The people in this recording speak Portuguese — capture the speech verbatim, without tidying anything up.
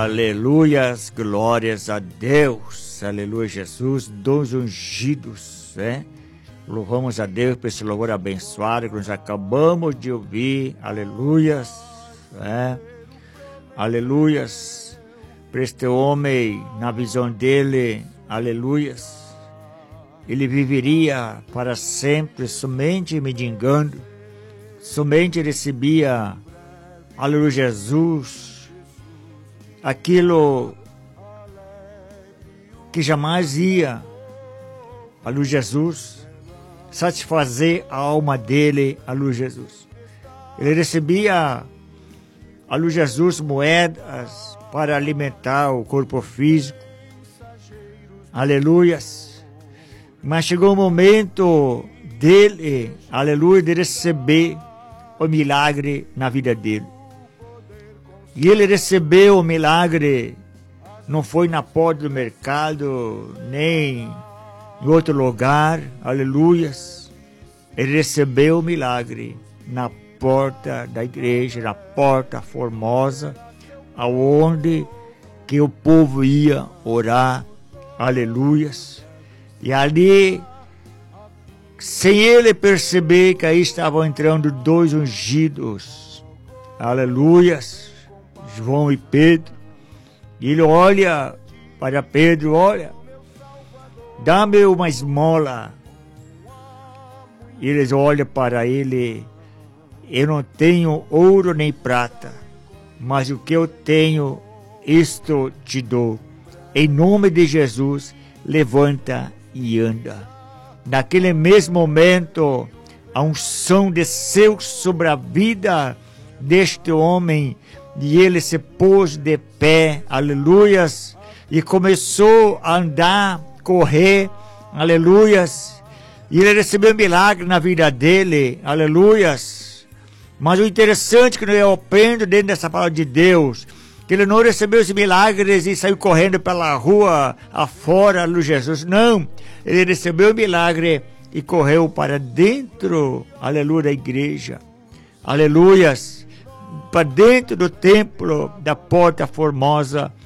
Aleluias, glórias a Deus, aleluia, Jesus, dons ungidos, né? Louvamos a Deus por esse louvor abençoado que nós acabamos de ouvir, aleluias, né? Aleluias, por este homem, na visão dele, aleluias, ele viveria para sempre somente mendigando, somente recebia, aleluia, Jesus, aquilo que jamais ia, aleluia, Jesus, satisfazer a alma dele, aleluia, Jesus. Ele recebia, aleluia, Jesus, moedas para alimentar o corpo físico, aleluias. Mas chegou o momento dele, aleluia, de receber o milagre na vida dele. E ele recebeu o milagre, não foi na porta do mercado, nem em outro lugar, aleluias. Ele recebeu o milagre na porta da igreja, na porta formosa, aonde que o povo ia orar, aleluias. E ali, sem ele perceber que aí estavam entrando dois ungidos, aleluias, João e Pedro. E ele olha para Pedro, olha, dá-me uma esmola. E eles olham para ele, eu não tenho ouro nem prata, mas o que eu tenho, isto te dou. Em nome de Jesus, levanta e anda. Naquele mesmo momento, a unção desceu sobre a vida deste homem, e ele se pôs de pé, aleluias, e começou a andar, correr, aleluias, e ele recebeu um milagre na vida dele, aleluias. Mas o interessante que eu aprendo dentro dessa palavra de Deus, que ele não recebeu os milagres e saiu correndo pela rua afora, aleluia, Jesus, não, ele recebeu o milagre e correu para dentro, aleluia, da igreja, aleluias, para dentro do templo da porta formosa,